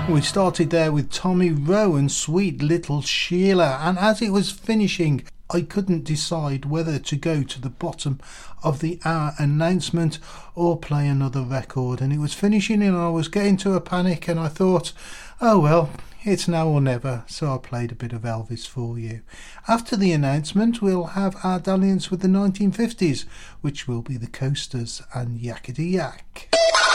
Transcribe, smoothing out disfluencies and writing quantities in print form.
We started there with Tommy Rowe and Sweet Little Sheila, and as it was finishing I couldn't decide whether to go to the bottom of the hour announcement or play another record, and it was finishing and I was getting to a panic, and I thought, oh well, it's now or never, so I played a bit of Elvis for you. After the announcement we'll have our dalliance with the 1950s, which will be the Coasters and Yakety Yak.